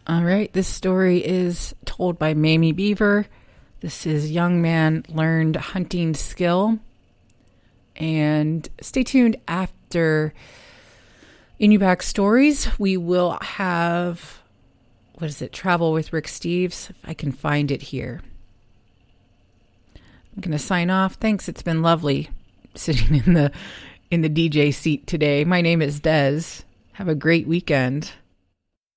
All right, this story is told by Mamie Beaver. This is Young Man Learned Hunting Skill. And stay tuned after Inupiaq Stories. We will have, Travel with Rick Steves, if I can find it here. I'm going to sign off. Thanks, it's been lovely sitting in the DJ seat today. My name is Des. Have a great weekend.